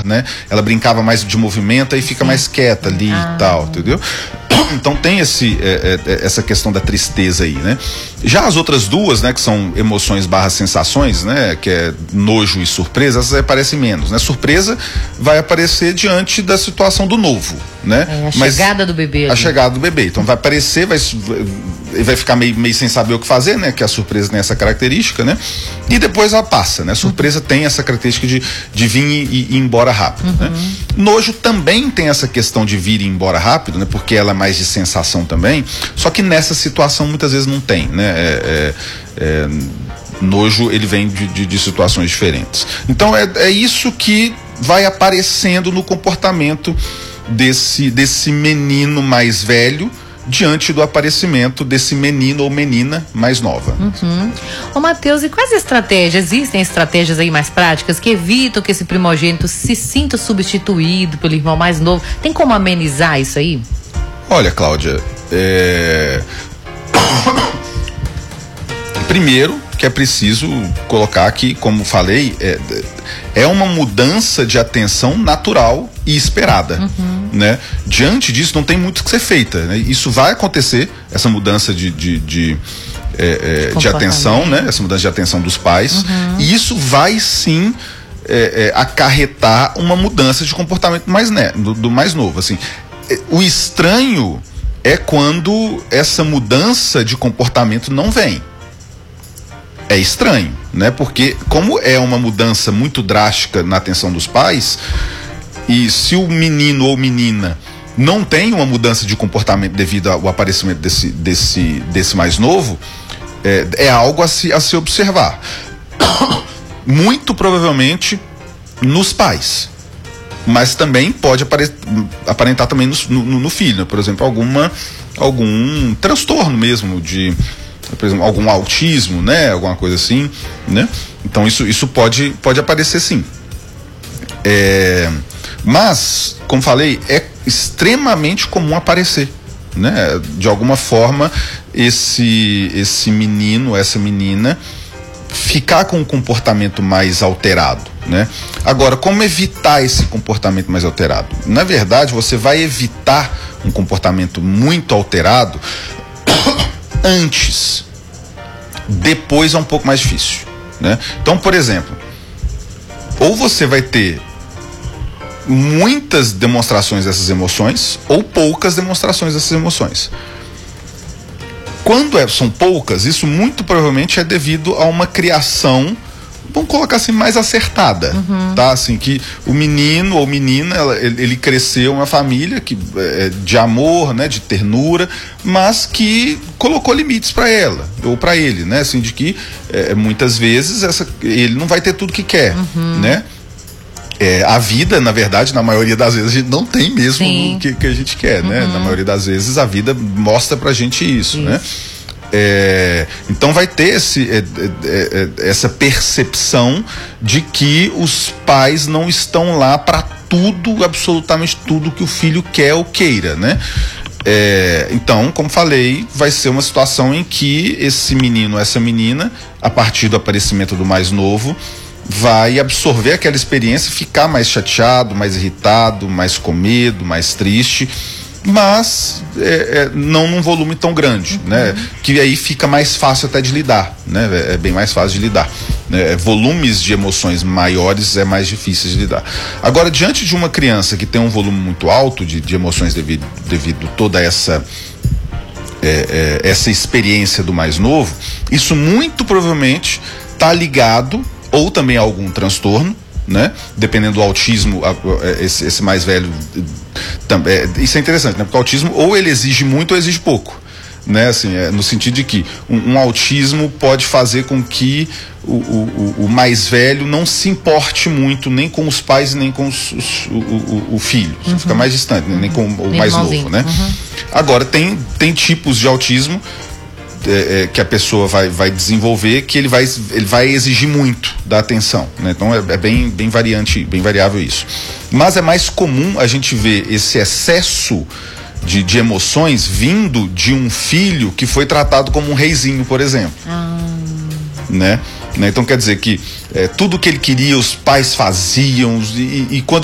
né? Ela brincava mais de movimento, aí fica mais quieta ali e tal, entendeu? Então tem essa questão da tristeza aí, né? Já as outras duas, né, que são emoções / sensações, né, que é nojo e surpresa, essas aparecem menos, né? Surpresa vai aparecer diante da situação do novo, né? A chegada do bebê. A chegada do bebê. Então vai aparecer, vai ficar meio sem saber o que fazer, né? Que a surpresa tem essa característica, né? E depois ela passa, né? A surpresa tem essa característica de vir e ir embora rápido, né? Nojo também tem essa questão de vir e ir embora rápido, né? Porque ela é mais de sensação também, só que nessa situação muitas vezes não tem, né? Nojo, ele vem de situações diferentes. Então é isso que vai aparecendo no comportamento desse menino mais velho diante do aparecimento desse menino ou menina mais nova. Ô Matheus, e quais estratégias? Existem estratégias aí mais práticas que evitam que esse primogênito se sinta substituído pelo irmão mais novo? Tem como amenizar isso aí? Olha, Cláudia, primeiro que é preciso colocar aqui, como falei, é uma mudança de atenção natural e esperada, né? Diante disso não tem muito que ser feita, né? Isso vai acontecer, essa mudança de atenção, né? Essa mudança de atenção dos pais, e isso vai sim acarretar uma mudança de comportamento do mais novo, assim. O estranho é quando essa mudança de comportamento não vem. É estranho, né? Porque como é uma mudança muito drástica na atenção dos pais, e se o menino ou menina não tem uma mudança de comportamento devido ao aparecimento desse mais novo, é algo a se observar. Muito provavelmente nos pais, mas também pode aparentar também no filho, né? Por exemplo, algum transtorno mesmo por exemplo, algum autismo, né? Alguma coisa assim, né? Então isso pode aparecer sim. Mas, como falei, é extremamente comum aparecer, né? De alguma forma, esse menino, essa menina ficar com um comportamento mais alterado, né? Agora, como evitar esse comportamento mais alterado? Na verdade, você vai evitar um comportamento muito alterado antes. Depois é um pouco mais difícil, né? Então, por exemplo, ou você vai ter muitas demonstrações dessas emoções ou poucas demonstrações dessas emoções. Quando são poucas, isso muito provavelmente é devido a uma criação, vamos colocar assim, mais acertada, tá? Assim, que o menino ou menina, ele cresceu em uma família de amor, né, de ternura, mas que colocou limites para ela, ou para ele, né? Assim, de que muitas vezes ele não vai ter tudo que quer, né? A vida, na verdade, na maioria das vezes a gente não tem mesmo o que a gente quer, né? Na maioria das vezes a vida mostra pra gente isso. Né? Então vai ter essa percepção de que os pais não estão lá para tudo, absolutamente tudo que o filho quer ou queira, né? Então, como falei, vai ser uma situação em que esse menino, essa menina, a partir do aparecimento do mais novo, vai absorver aquela experiência e ficar mais chateado, mais irritado, mais com medo, mais triste, mas não num volume tão grande, né? Que aí fica mais fácil até de lidar, né? É bem mais fácil de lidar, né? Volumes de emoções maiores é mais difícil de lidar. Agora, diante de uma criança que tem um volume muito alto de emoções devido toda essa experiência do mais novo, isso muito provavelmente está ligado ou também a algum transtorno, né? Dependendo do autismo, esse mais velho, isso é interessante, né? Porque o autismo ou ele exige muito ou exige pouco, né? Assim, no sentido de que um autismo pode fazer com que o mais velho não se importe muito nem com os pais nem com o filho, fica mais distante, né? Nem com o mais novo, né? Agora, tem tipos de autismo que a pessoa vai desenvolver, que ele vai exigir muito da atenção, né? Então é bem variável isso. Mas é mais comum a gente ver esse excesso de emoções vindo de um filho que foi tratado como um reizinho, por exemplo. Né? Então quer dizer que tudo que ele queria os pais faziam, e quando